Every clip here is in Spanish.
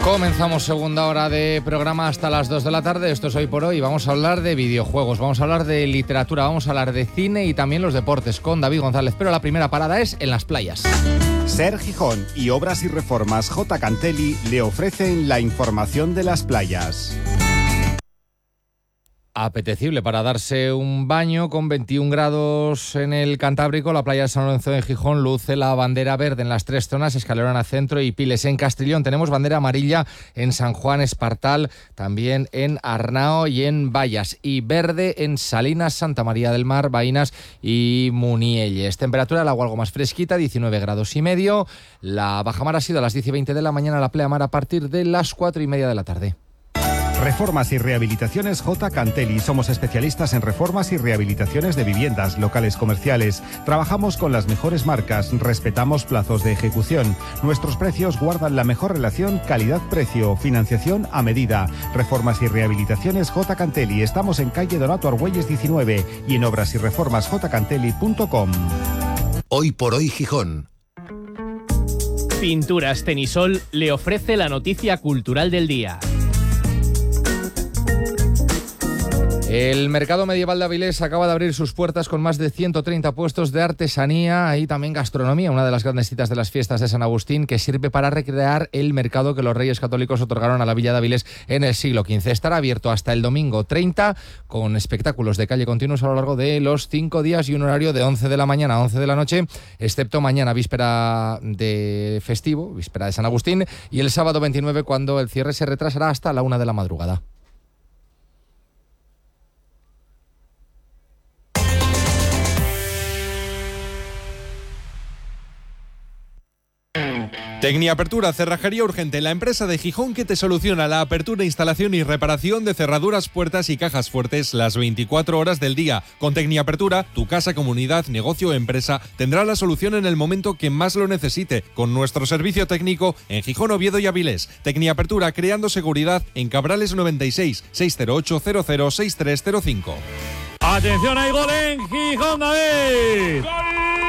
Comenzamos segunda hora de programa hasta las 2 de la tarde. Esto es Hoy por Hoy. Vamos a hablar de videojuegos, vamos a hablar de literatura, vamos a hablar de cine y también los deportes con David González. Pero la primera parada es en las playas. SER Gijón y Obras y Reformas J. Cantelli le ofrecen la información de las playas. Apetecible para darse un baño con 21 grados en el Cantábrico. La playa de San Lorenzo de Gijón luce la bandera verde en las tres zonas, Escalerona Centro y Piles. En Castrillón tenemos bandera amarilla en San Juan, Espartal, también en Arnao y en Bayas, y verde en Salinas, Santa María del Mar, Vainas y Munielles. Temperatura del agua algo más fresquita, 19 grados y medio. La bajamar ha sido a las 10:20 de la mañana, la pleamar a partir de las 4:30 de la tarde. Reformas y rehabilitaciones J. Cantelli. Somos especialistas en reformas y rehabilitaciones de viviendas, locales comerciales. Trabajamos con las mejores marcas, respetamos plazos de ejecución. Nuestros precios guardan la mejor relación calidad-precio, financiación a medida. Reformas y rehabilitaciones J. Cantelli. Estamos en calle Donato Argüelles 19 y en obrasyreformasjcantelli.com. Hoy por Hoy Gijón. Pinturas Tenisol le ofrece la noticia cultural del día. El mercado medieval de Avilés acaba de abrir sus puertas con más de 130 puestos de artesanía y también gastronomía, una de las grandes citas de las fiestas de San Agustín, que sirve para recrear el mercado que los Reyes Católicos otorgaron a la Villa de Avilés en el siglo XV. Estará abierto hasta el domingo 30 con espectáculos de calle continuos a lo largo de los 5 días y un horario de 11 de la mañana a 11 de la noche, excepto mañana, víspera de festivo, víspera de San Agustín, y el sábado 29, cuando el cierre se retrasará hasta la 1 de la madrugada. Tecniapertura, cerrajería urgente, la empresa de Gijón que te soluciona la apertura, instalación y reparación de cerraduras, puertas y cajas fuertes las 24 horas del día. Con Tecniapertura, tu casa, comunidad, negocio o empresa tendrá la solución en el momento que más lo necesite, con nuestro servicio técnico en Gijón, Oviedo y Avilés. Tecniapertura, creando seguridad en Cabrales 96 608 006305. Atención, hay gol en Gijón, David. ¡Gol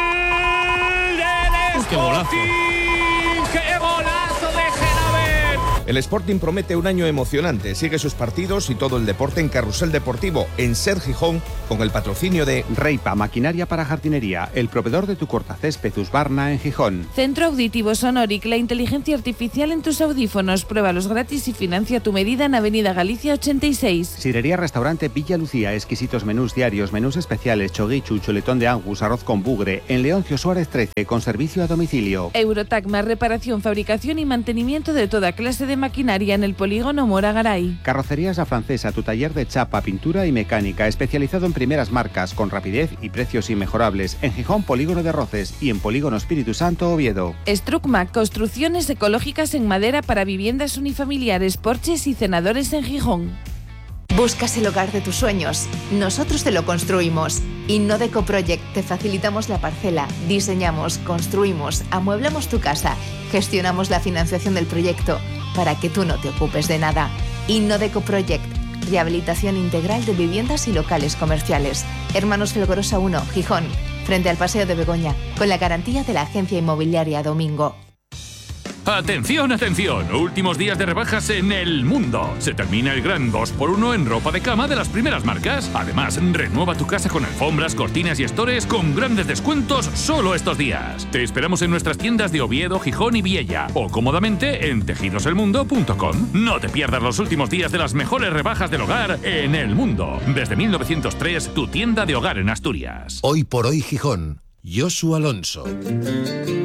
del Sporting! ¡Qué golazo! ¡Qué golazo de Genaver! El Sporting promete un año emocionante. Sigue sus partidos y todo el deporte en Carrusel Deportivo, en SER Gijón, con el patrocinio de Reipa, maquinaria para jardinería, el proveedor de tu cortacésped Husqvarna en Gijón. Centro Auditivo Sonoric, la inteligencia artificial en tus audífonos. Pruébalos gratis y financia tu medida en Avenida Galicia 86. Sirería Restaurante Villa Lucía, exquisitos menús diarios, menús especiales, choguichu, chuletón de Angus, arroz con bugre, en Leoncio Suárez 13, con servicio a domicilio. Eurotacma, reparación, fabricación y mantenimiento de toda clase de maquinaria en el polígono Mora Garay. Carrocerías La Francesa, tu taller de chapa, pintura y mecánica, especializado en primeras marcas, con rapidez y precios inmejorables. En Gijón, Polígono de Roces, y en Polígono Espíritu Santo, Oviedo. Strucma, construcciones ecológicas en madera para viviendas unifamiliares, porches y cenadores en Gijón. ¿Buscas el hogar de tus sueños? Nosotros te lo construimos. Innodeco Project, te facilitamos la parcela, diseñamos, construimos, amueblamos tu casa, gestionamos la financiación del proyecto para que tú no te ocupes de nada. Innodeco Project, rehabilitación integral de viviendas y locales comerciales. Hermanos Felgorosa 1, Gijón, frente al Paseo de Begoña, con la garantía de la agencia inmobiliaria Domingo. ¡Atención, atención! Últimos días de rebajas en El Mundo. Se termina el gran 2x1 en ropa de cama de las primeras marcas. Además, renueva tu casa con alfombras, cortinas y estores con grandes descuentos solo estos días. Te esperamos en nuestras tiendas de Oviedo, Gijón y Viella o cómodamente en tejidoselmundo.com. No te pierdas los últimos días de las mejores rebajas del hogar en El Mundo. Desde 1903, tu tienda de hogar en Asturias. Hoy por Hoy Gijón. Josu Alonso.